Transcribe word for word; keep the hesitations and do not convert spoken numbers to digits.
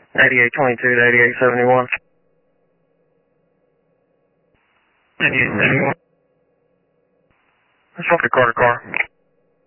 eighty-eight twenty-two to eighty-eight seventy-one. eighty-eight seventy-one. Let's off the Carter car.